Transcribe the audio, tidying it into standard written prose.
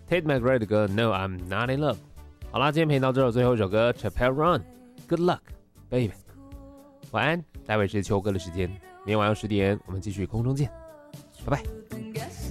Tate McRae 的歌 No I'm Not In Love。好啦，今天陪你到这，最后一首歌 Chappelle Run Good Luck Baby。晚安，待会是秋歌的时间，明天晚上10点我们继续空中见，拜拜。